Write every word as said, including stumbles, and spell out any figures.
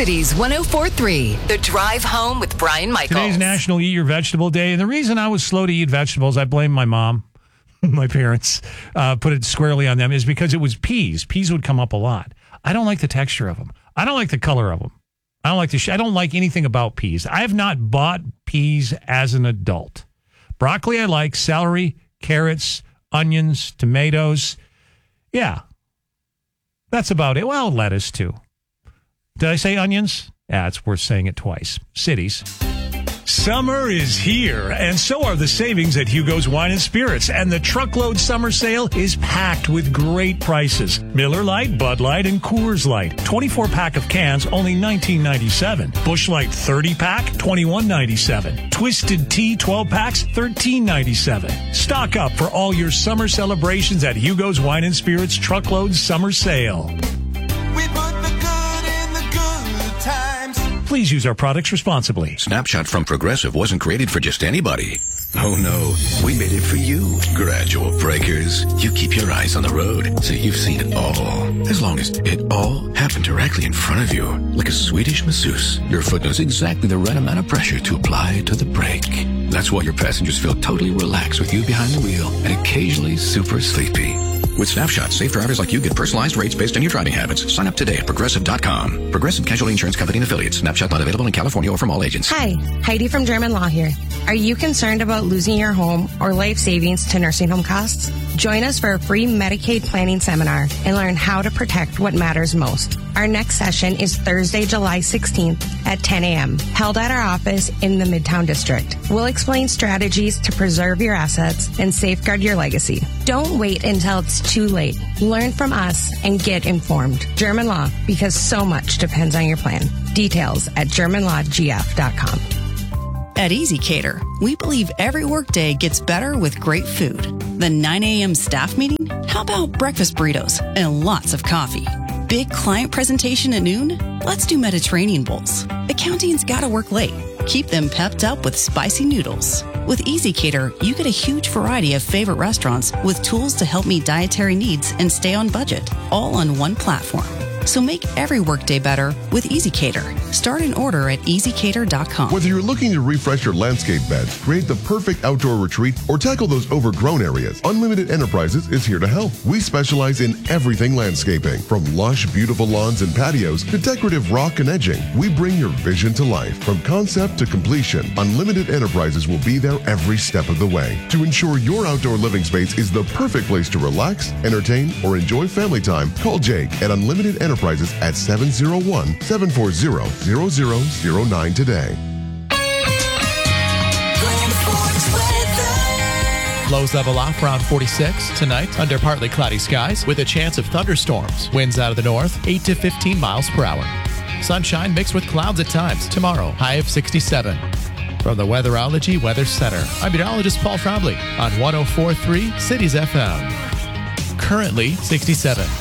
Cities one oh four point three, The Drive Home with Brian Michaels. Today's National Eat Your Vegetable Day, and the reason I was slow to eat vegetables, I blame my mom, my parents, uh, put it squarely on them, is because it was peas. Peas would come up a lot. I don't like the texture of them. I don't like the color of them. I don't like the. Sh- I don't like anything about peas. I have not bought peas as an adult. Broccoli I like, celery, carrots, onions, tomatoes. Yeah, that's about it. Well, lettuce too. Did I say onions? Yeah, it's worth saying it twice. Cities. Summer is here, and so are the savings at Hugo's Wine and Spirits. And the truckload summer sale is packed with great prices. Miller Lite, Bud Light, and Coors Light. twenty-four pack of cans, only nineteen ninety-seven. Busch Light thirty pack, twenty-one ninety-seven. Twisted Tea twelve packs, thirteen ninety-seven. Stock up for all your summer celebrations at Hugo's Wine and Spirits truckload summer sale. We put the good in the good times. Please use our products responsibly. Snapshot from Progressive wasn't created for just anybody. Oh no, we made it for you. Gradual breakers. You keep your eyes on the road, so you've seen it all. As long as it all happened directly in front of you. Like a Swedish masseuse, your foot knows exactly the right amount of pressure to apply to the brake. That's why your passengers feel totally relaxed with you behind the wheel and occasionally super sleepy. With Snapshot, safe drivers like you get personalized rates based on your driving habits. Sign up today at Progressive dot com. Progressive Casualty Insurance Company and Affiliates. Snapshot not available in California or from all agents. Hi, Heidi from German Law here. Are you concerned about losing your home or life savings to nursing home costs? Join us for a free Medicaid planning seminar and learn how to protect what matters most. Our next session is Thursday, July sixteenth at ten a.m., held at our office in the Midtown District. We'll explain strategies to preserve your assets and safeguard your legacy. Don't wait until it's too late. Learn from us and get informed. German Law, because so much depends on your plan. Details at German Law G F dot com. At Easy Cater, we believe every workday gets better with great food. The nine a.m. staff meeting? How about breakfast burritos and lots of coffee? Big client presentation at noon? Let's do Mediterranean bowls. Accounting's gotta work late. Keep them pepped up with spicy noodles. With Easy Cater, you get a huge variety of favorite restaurants with tools to help meet dietary needs and stay on budget, all on one platform. So make every workday better with Easy Cater. Start an order at easy cater dot com. Whether you're looking to refresh your landscape beds, create the perfect outdoor retreat, or tackle those overgrown areas, Unlimited Enterprises is here to help. We specialize in everything landscaping, from lush, beautiful lawns and patios to decorative rock and edging. We bring your vision to life. From concept to completion, Unlimited Enterprises will be there every step of the way to ensure your outdoor living space is the perfect place to relax, entertain, or enjoy family time. Call Jake at Unlimited Enterprises. Enterprises at seven oh one, seven four zero, zero zero zero nine today. Lows level off around forty-six tonight under partly cloudy skies with a chance of thunderstorms. Winds out of the north, eight to fifteen miles per hour. Sunshine mixed with clouds at times. Tomorrow, high of sixty-seven. From the Weatherology Weather Center, I'm meteorologist Paul Trombley on one oh four point three Cities F M. Currently, sixty-seven.